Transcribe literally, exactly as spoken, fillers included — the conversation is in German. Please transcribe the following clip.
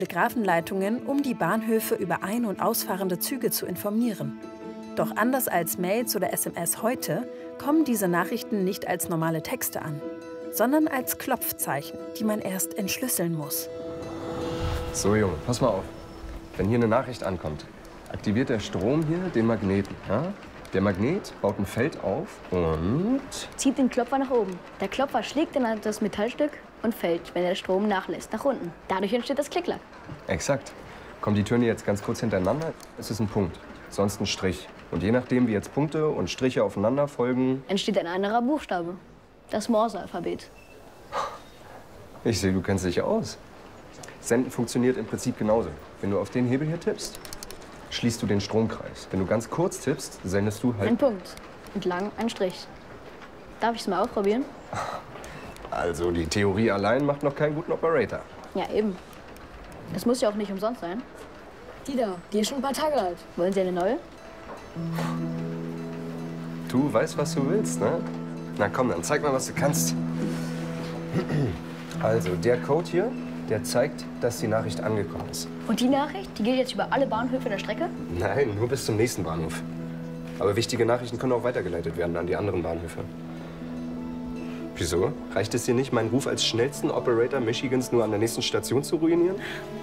Telegrafenleitungen, um die Bahnhöfe über ein- und ausfahrende Züge zu informieren. Doch anders als Mails oder S M S heute kommen diese Nachrichten nicht als normale Texte an, sondern als Klopfzeichen, die man erst entschlüsseln muss. So, Junge, pass mal auf. Wenn hier eine Nachricht ankommt, aktiviert der Strom hier den Magneten. Ja? Der Magnet baut ein Feld auf und zieht den Klopfer nach oben. Der Klopfer schlägt dann das Metallstück und fällt, wenn der Strom nachlässt, nach unten. Dadurch entsteht das Klick-Klack. Exakt. Kommen die Töne jetzt ganz kurz hintereinander, ist es ein Punkt, sonst ein Strich. Und je nachdem, wie jetzt Punkte und Striche aufeinander folgen, entsteht ein anderer Buchstabe. Das Morse-Alphabet. Ich sehe, du kennst dich aus. Senden funktioniert im Prinzip genauso. Wenn du auf den Hebel hier tippst, schließt du den Stromkreis. Wenn du ganz kurz tippst, sendest du halt... Ein Punkt. Und lang ein Strich. Darf ich es mal ausprobieren? Also, die Theorie allein macht noch keinen guten Operator. Ja, eben. Das muss ja auch nicht umsonst sein. Die da, die ist schon ein paar Tage alt. Wollen Sie eine neue? Du weißt, was du willst, ne? Na komm, dann zeig mal, was du kannst. Also, der Code hier, der zeigt, dass die Nachricht angekommen ist. Und die Nachricht, die geht jetzt über alle Bahnhöfe der Strecke? Nein, nur bis zum nächsten Bahnhof. Aber wichtige Nachrichten können auch weitergeleitet werden an die anderen Bahnhöfe. Wieso? Reicht es dir nicht, meinen Ruf als schnellsten Operator Michigans nur an der nächsten Station zu ruinieren?